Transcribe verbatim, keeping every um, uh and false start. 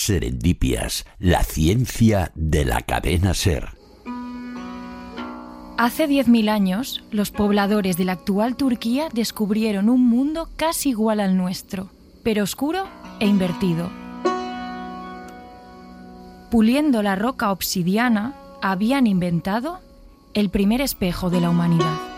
Serendipias, la ciencia de la cadena SER. Hace diez mil años, los pobladores de la actual Turquía descubrieron un mundo casi igual al nuestro, pero oscuro e invertido. Puliendo la roca obsidiana, habían inventado el primer espejo de la humanidad.